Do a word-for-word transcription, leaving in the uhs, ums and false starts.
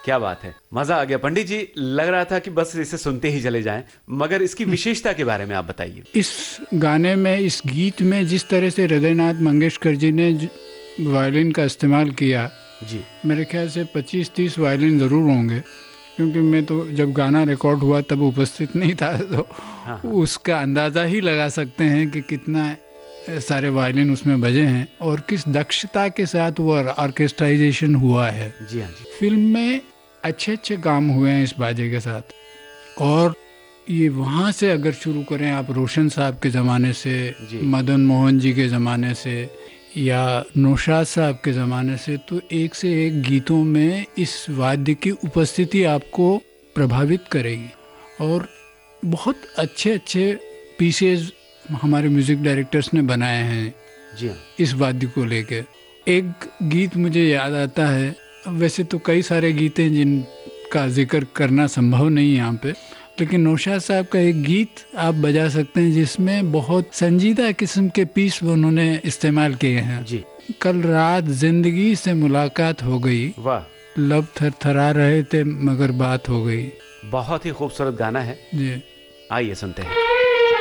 क्या बात है, मजा आ गया पंडित जी। लग रहा था कि बस इसे सुनते ही चले जाएं, मगर इसकी विशेषता के बारे में आप बताइए। इस गाने में, इस गीत में जिस तरह से हृदयनाथ मंगेशकर जी ने वायलिन का इस्तेमाल किया जी, मेरे ख्याल से पच्चीस तीस वायलिन ज़रूर होंगे, क्योंकि मैं तो जब गाना रिकॉर्ड हुआ तब उपस्थित नहीं था, तो हाँ हाँ। उसका अंदाज़ा ही लगा सकते हैं कि कितना सारे वायलिन उसमें बजे हैं और किस दक्षता के साथ वो ऑर्केस्ट्राइजेशन हुआ है। जी हाँ जी। फिल्म में अच्छे अच्छे काम हुए हैं इस बाजे के साथ। और ये वहाँ से अगर शुरू करें आप, रोशन साहब के ज़माने से, मदन मोहन जी के ज़माने से या नौशाद साहब के ज़माने से, तो एक से एक गीतों में इस वाद्य की उपस्थिति आपको प्रभावित करेगी। और बहुत अच्छे अच्छे पीसेज हमारे म्यूज़िक डायरेक्टर्स ने बनाए हैं जी हाँ। इस वाद्य को लेके। एक गीत मुझे याद आता है, वैसे तो कई सारे गीत हैं जिनका जिक्र करना संभव नहीं है यहाँ पे, लेकिन नौशाद साहब का एक गीत आप बजा सकते हैं जिसमें बहुत संजीदा किस्म के पीस उन्होंने इस्तेमाल किए हैं जी। कल रात जिंदगी से मुलाकात हो गई, वाह, लब थरथरा रहे थे मगर बात हो गई। बहुत ही खूबसूरत गाना है जी, आइए सुनते हैं।